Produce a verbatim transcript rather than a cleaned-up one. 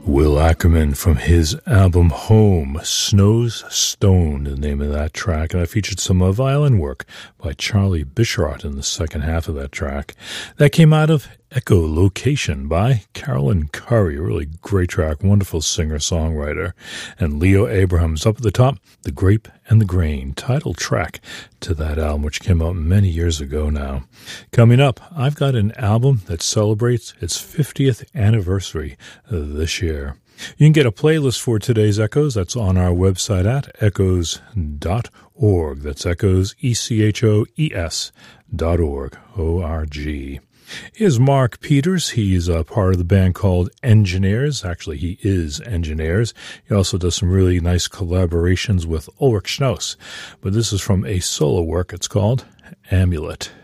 Will Ackerman from his album Home, Snow's Stone, the name of that track. And I featured some uh, violin work by Charlie Bisharat in the second half of that track. That came out of Echolocation by Carolyn Curry, a really great track, wonderful singer-songwriter. And Leo Abrahams up at the top, The Grape and the Grain, title track to that album, which came out many years ago now. Coming up, I've got an album that celebrates its fiftieth anniversary this year. You can get a playlist for today's Echoes. That's on our website at echoes dot org. That's Echoes, E C H O E S dot org, O R G. Here's Mark Peters. He's a part of the band called Engineers. Actually, he is Engineers. He also does some really nice collaborations with Ulrich Schnaus. But this is from a solo work. It's called Amulet.